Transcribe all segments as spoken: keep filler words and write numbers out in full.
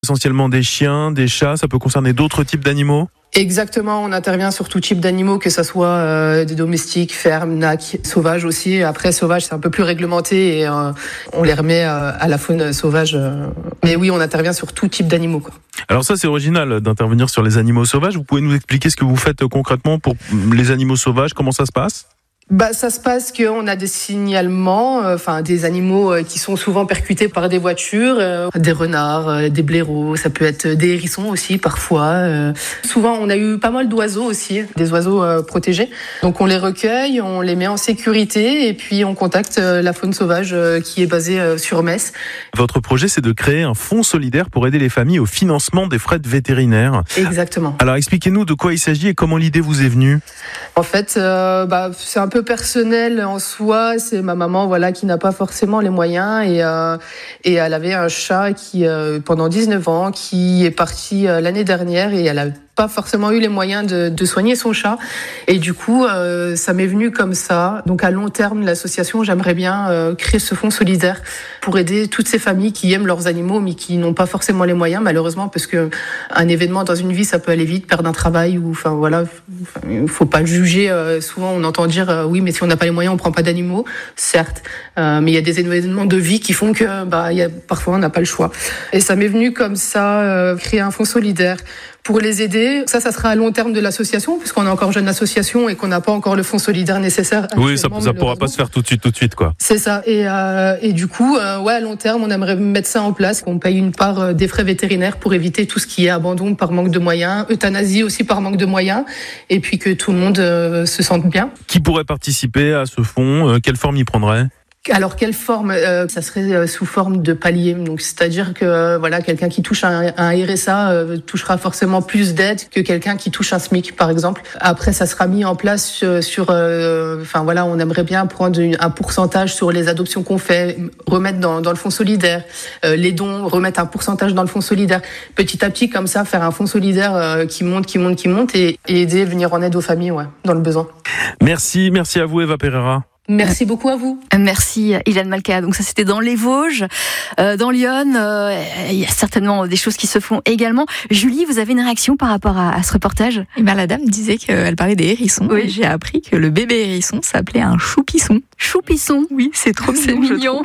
Essentiellement des chiens, des chats, ça peut concerner d'autres types d'animaux ? Exactement, on intervient sur tout type d'animaux, que ça soit euh, des domestiques, fermes, nacs, sauvages aussi. Après, sauvage, c'est un peu plus réglementé et euh, on les remet euh, à la faune sauvage. Euh. Mais oui, on intervient sur tout type d'animaux, quoi. Alors ça, c'est original d'intervenir sur les animaux sauvages. Vous pouvez nous expliquer ce que vous faites concrètement pour les animaux sauvages ? Comment ça se passe ? Bah, ça se passe qu'on a des signalements, euh, enfin des animaux euh, qui sont souvent percutés par des voitures, euh, des renards, euh, des blaireaux, ça peut être des hérissons aussi parfois. Euh. Souvent, on a eu pas mal d'oiseaux aussi, des oiseaux euh, protégés. Donc on les recueille, on les met en sécurité et puis on contacte euh, la faune sauvage euh, qui est basée euh, sur Metz. Votre projet, c'est de créer un fonds solidaire pour aider les familles au financement des frais de vétérinaire. Exactement. Alors expliquez-nous de quoi il s'agit et comment l'idée vous est venue. En fait, euh, bah, c'est un peu personnel en soi. C'est ma maman, voilà, qui n'a pas forcément les moyens et euh, et elle avait un chat qui euh, pendant dix-neuf ans qui est parti euh, l'année dernière et elle a pas forcément eu les moyens de, de soigner son chat et du coup euh, ça m'est venu comme ça. Donc à long terme, l'association, j'aimerais bien euh, créer ce fonds solidaire pour aider toutes ces familles qui aiment leurs animaux mais qui n'ont pas forcément les moyens, malheureusement, parce que un événement dans une vie, ça peut aller vite, perdre un travail ou enfin voilà, il faut pas le juger. Euh, souvent on entend dire euh, oui, mais si on n'a pas les moyens, on prend pas d'animaux, certes, euh, mais il y a des événements de vie qui font que bah il y a parfois on n'a pas le choix. Et ça m'est venu comme ça, euh, créer un fonds solidaire pour les aider. Ça, ça sera à long terme de l'association, puisqu'on est encore jeune association et qu'on n'a pas encore le fonds solidaire nécessaire. Oui, ça ne pourra pas se faire tout de suite, tout de suite, quoi. C'est ça. Et, euh, et du coup, euh, ouais, à long terme, on aimerait mettre ça en place, qu'on paye une part des frais vétérinaires pour éviter tout ce qui est abandon par manque de moyens, euthanasie aussi par manque de moyens, et puis que tout le monde euh, se sente bien. Qui pourrait participer à ce fonds ? euh, Quelle forme il prendrait ? Alors quelle forme ? euh, Ça serait euh, sous forme de palier. Donc c'est-à-dire que euh, voilà, quelqu'un qui touche un, un R S A euh, touchera forcément plus d'aide que quelqu'un qui touche un SMIC, par exemple. Après, ça sera mis en place euh, sur. Enfin euh, voilà, on aimerait bien prendre une, un pourcentage sur les adoptions qu'on fait, remettre dans, dans le fonds solidaire, euh, les dons, remettre un pourcentage dans le fonds solidaire. Petit à petit, comme ça, faire un fonds solidaire euh, qui monte, qui monte, qui monte, et, et aider, venir en aide aux familles, ouais, dans le besoin. Merci, merci à vous, Eva Pereira. Merci beaucoup à vous. Merci Ilan Malka. Donc ça, c'était dans les Vosges, euh, dans Lyon. Euh, il y a certainement des choses qui se font également. Julie, vous avez une réaction par rapport à, à ce reportage ? Eh ben, la dame disait qu'elle parlait des hérissons. Oui. Et j'ai appris que le bébé hérisson s'appelait un choupisson. Choupisson ? Oui, c'est trop c'est mignon.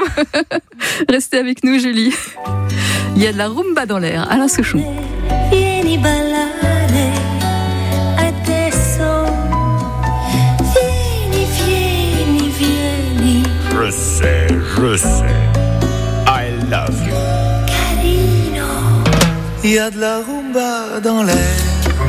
Restez avec nous, Julie. Il y a de la rumba dans l'air. Alain Souchon. Je sais, je sais, I love you. Carino. Il y a de la rumba dans l'air.